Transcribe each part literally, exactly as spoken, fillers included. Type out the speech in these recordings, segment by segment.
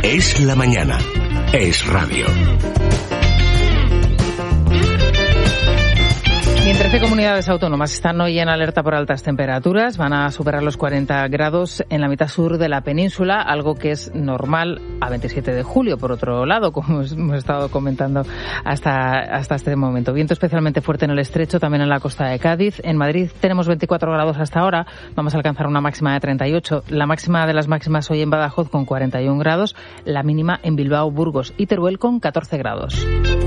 Es la mañana. Es radio. Y en trece comunidades autónomas están hoy en alerta por altas temperaturas. Van a superar los cuarenta grados en la mitad sur de la península, algo que es normal a veintisiete de julio, por otro lado, como hemos estado comentando hasta, hasta este momento. Viento especialmente fuerte en el estrecho, también en la costa de Cádiz. En Madrid tenemos veinticuatro grados hasta ahora. Vamos a alcanzar una máxima de treinta y ocho. La máxima de las máximas hoy en Badajoz con cuarenta y un grados. La mínima en Bilbao, Burgos y Teruel con catorce grados.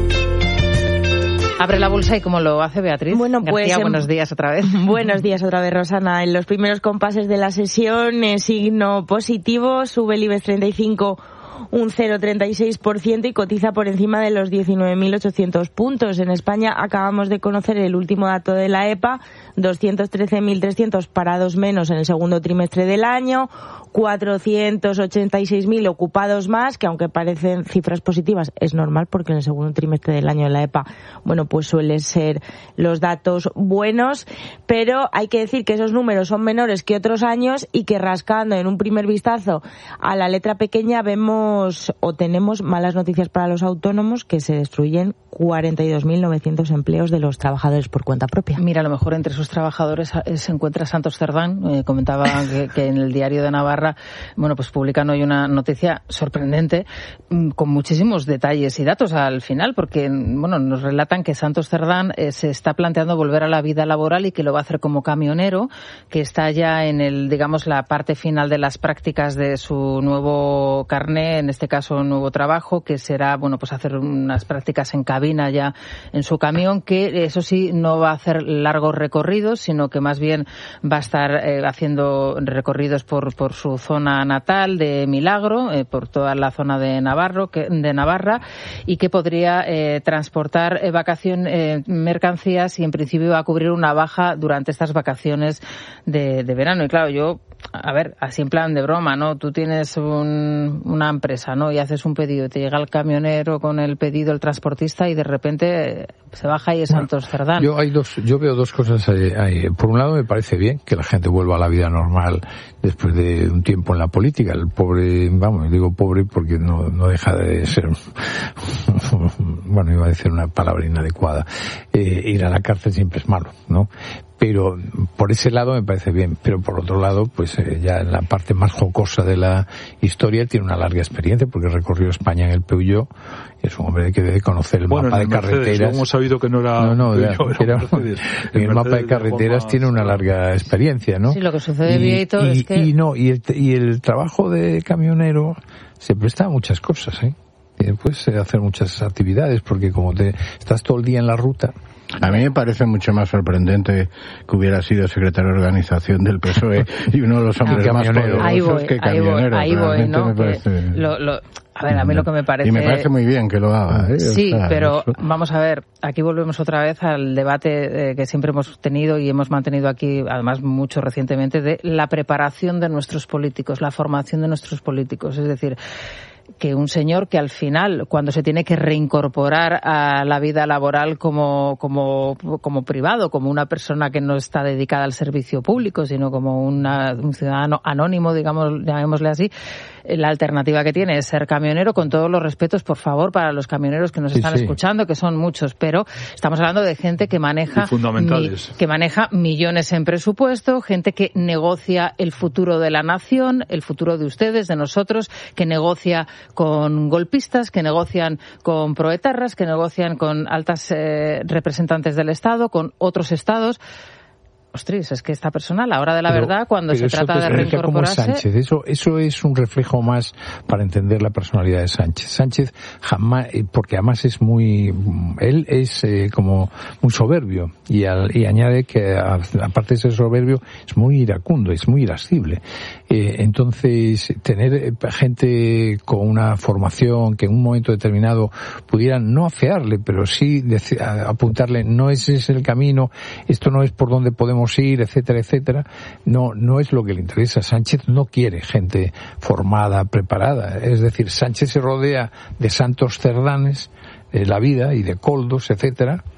Abre la bolsa y cómo lo hace Beatriz. Bueno, pues, García, buenos días otra vez. Buenos días otra vez, Rosana. En los primeros compases de la sesión, en signo positivo, sube el IBEX treinta y cinco un cero coma treinta y seis por ciento y cotiza por encima de los diecinueve mil ochocientos puntos. En España acabamos de conocer el último dato de la E P A, doscientos trece mil trescientos parados menos en el segundo trimestre del año, cuatrocientos ochenta y seis mil ocupados más, que aunque parecen cifras positivas, es normal porque en el segundo trimestre del año de la E P A, bueno, pues suelen ser los datos buenos, pero hay que decir que esos números son menores que otros años y que rascando en un primer vistazo a la letra pequeña vemos o tenemos malas noticias para los autónomos, que se destruyen cuarenta y dos mil novecientos empleos de los trabajadores por cuenta propia. Mira, a lo mejor entre esos trabajadores se encuentra Santos Cerdán. Eh, comentaba que, que en el Diario de Navarra, bueno, pues publican hoy una noticia sorprendente con muchísimos detalles y datos al final, porque, bueno, nos relatan que Santos Cerdán eh, se está planteando volver a la vida laboral y que lo va a hacer como camionero, que está ya en el, digamos, la parte final de las prácticas de su nuevo carné, en este caso un nuevo trabajo, que será, bueno, pues hacer unas prácticas en cabina ya en su camión, que eso sí no va a hacer largos recorridos, sino que más bien va a estar eh, haciendo recorridos por por su zona natal de Milagro, eh, por toda la zona de Navarro, que, de Navarra, y que podría eh, transportar eh, vacación, eh, mercancías y en principio va a cubrir una baja durante estas vacaciones de, de verano. Y claro, yo, a ver, así en plan de broma, ¿no? Tú tienes un, una empresa, ¿no? Y haces un pedido, te llega el camionero con el pedido, el transportista, y de repente se baja y es bueno, Santos Cerdán. Yo hay dos, yo veo dos cosas ahí, ahí. Por un lado, me parece bien que la gente vuelva a la vida normal después de un tiempo en la política. El pobre, vamos, digo pobre porque no, no deja de ser, bueno, iba a decir una palabra inadecuada. Eh, ir a la cárcel siempre es malo, ¿no? Pero por ese lado me parece bien, pero por otro lado, pues eh, ya en la parte más jocosa de la historia tiene una larga experiencia porque recorrió España en el Peugeot, es un hombre que debe conocer el bueno, mapa de Mercedes, carreteras. Hemos sabido que no era no, no, Peugeot, era, era era, en el, el mapa de carreteras de tiene una larga experiencia, ¿no? Sí, lo que sucede, y, Vieito, y, es que... y no, y el, y el trabajo de camionero se presta a muchas cosas, ¿eh? Y después hacer muchas actividades porque como te estás todo el día en la ruta. A mí me parece mucho más sorprendente que hubiera sido secretario de organización del P S O E y uno de los hombres más poderosos que camionero. Ahí voy, ahí voy, ¿no? Parece... Lo, lo... A ver, a mí lo que me parece... Y me parece muy bien que lo haga, ¿eh? Sí, o sea, pero eso... vamos a ver, aquí volvemos otra vez al debate eh, que siempre hemos tenido y hemos mantenido aquí, además mucho recientemente, de la preparación de nuestros políticos, la formación de nuestros políticos. Es decir, que un señor que al final, cuando se tiene que reincorporar a la vida laboral como, como, como privado, como una persona que no está dedicada al servicio público, sino como una, un ciudadano anónimo, digamos, llamémosle así, la alternativa que tiene es ser camionero, con todos los respetos, por favor, para los camioneros que nos sí, están sí. escuchando, que son muchos, pero estamos hablando de gente que maneja, mi, que maneja millones en presupuesto, gente que negocia el futuro de la nación, el futuro de ustedes, de nosotros, que negocia con golpistas, que negocian con proetarras, que negocian con altas eh, representantes del Estado, con otros estados. Ostras, es que esta persona, a la hora de la pero, verdad, cuando se trata de reincorporarse... Como Sánchez. Eso, eso es un reflejo más para entender la personalidad de Sánchez. Sánchez jamás, porque además es muy... Él es eh, como muy soberbio y, al, y añade que, aparte de ser soberbio, es muy iracundo, es muy irascible. Eh, entonces, tener gente con una formación que en un momento determinado pudieran no afearle, pero sí decir, apuntarle, no ese es el camino, esto no es por donde podemos ir, etcétera, etcétera, no, no es lo que le interesa. Sánchez no quiere gente formada, preparada. Es decir, Sánchez se rodea de Santos Cerdanes, de la vida y de Coldos, etcétera,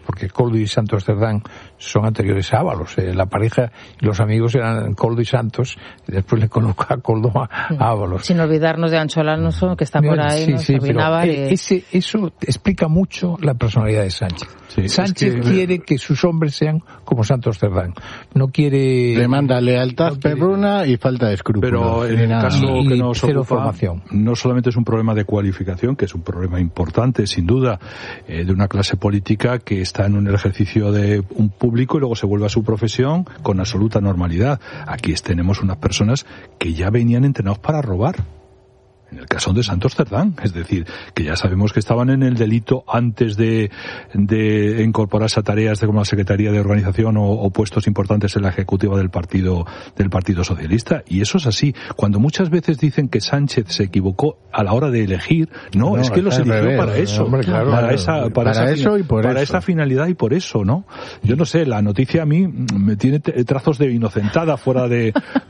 porque Koldo y Santos Cerdán son anteriores a Ábalos. Eh, la pareja y los amigos eran Koldo y Santos, y después le coloca a Koldo a, a Ábalos. Sin olvidarnos de Ancho Alonso, que está por ahí, sí, ¿no? Sí, pero y... ese, eso explica mucho la personalidad de Sánchez. Sí, Sánchez es que... quiere que sus hombres sean como Santos Cerdán. No quiere... Le manda lealtad no quiere... perruna y falta de escrúpulos. Pero en el nada. caso y que nos ocupa, formación. No solamente es un problema de cualificación, que es un problema importante, sin duda, eh, de una clase política que está en un ejercicio de un público y luego se vuelve a su profesión con absoluta normalidad. Aquí tenemos unas personas que ya venían entrenados para robar. En el caso de Santos Cerdán, es decir, que ya sabemos que estaban en el delito antes de, de incorporarse a tareas de como la Secretaría de Organización o, o puestos importantes en la ejecutiva del Partido del Partido Socialista, y eso es así. Cuando muchas veces dicen que Sánchez se equivocó a la hora de elegir, no, no es que los eligió revés, para eso, hombre, claro, para claro, esa, para, para esa, eso y por para eso. esa finalidad y por eso, ¿no? Yo no sé, la noticia a mí me tiene trazos de inocentada fuera de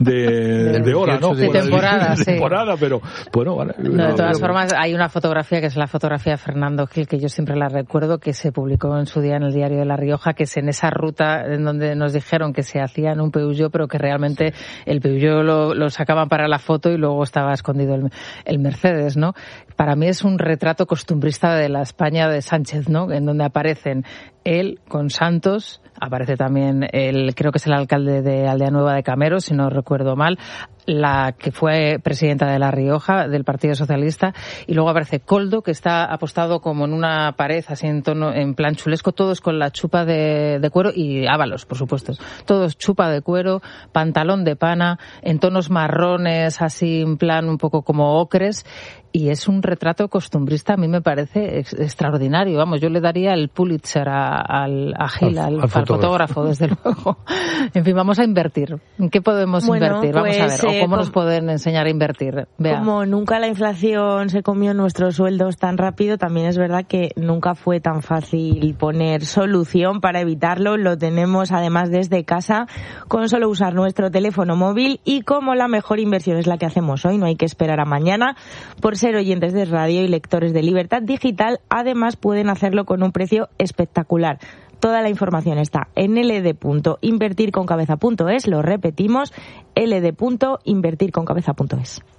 de, de, de hora, ¿no? De temporada, de, de sí. temporada, pero bueno, vale. No, de todas formas, hay una fotografía que es la fotografía de Fernando Gil, que yo siempre la recuerdo, que se publicó en su día en el Diario de La Rioja, que es en esa ruta en donde nos dijeron que se hacía en un Peugeot, pero que realmente sí. el Peugeot lo, lo sacaban para la foto y luego estaba escondido el, el Mercedes, ¿no? Para mí es un retrato costumbrista de la España de Sánchez, ¿no? En donde aparecen él con Santos, aparece también el, creo que es el alcalde de Aldea Nueva de Camero, si no recuerdo mal, la que fue presidenta de La Rioja, del Partido Socialista, y luego aparece Koldo, que está apostado como en una pared, así en tono, en plan chulesco, todos con la chupa de, de cuero, y Ábalos, por supuesto, todos chupa de cuero, pantalón de pana, en tonos marrones, así en plan un poco como ocres, y es un retrato costumbrista, a mí me parece ex- extraordinario, vamos, yo le daría el Pulitzer a, al, a Gil, al, al, al fotógrafo. fotógrafo, desde luego. En fin, vamos a invertir. ¿En qué podemos bueno, invertir? Vamos pues, a ver, o cómo eh, nos pueden enseñar a invertir. Vea. Como nunca la inflación se comió nuestros sueldos tan rápido, también es verdad que nunca fue tan fácil poner solución para evitarlo. Lo tenemos además desde casa, con solo usar nuestro teléfono móvil, y como la mejor inversión es la que hacemos hoy, no hay que esperar a mañana. Por ser oyentes de radio y lectores de Libertad Digital, además pueden hacerlo con un precio espectacular. Toda la información está en l d punto invertir con cabeza punto es, lo repetimos, l d punto invertir con cabeza punto es.